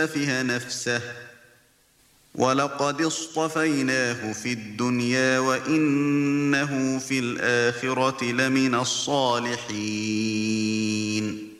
يُسَافِهَ نَفْسَهُ وَلَقَدِ اصْطَفَيْنَاهُ فِي الدُّنْيَا وَإِنَّهُ فِي الْآخِرَةِ لَمِنَ الصَّالِحِينَ